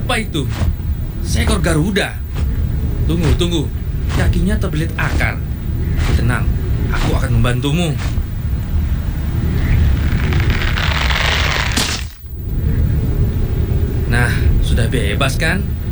Apa itu? Seekor Garuda. Tunggu. Kakinya terbelit akar. Tenang, aku akan membantumu. Nah, sudah bebas kan?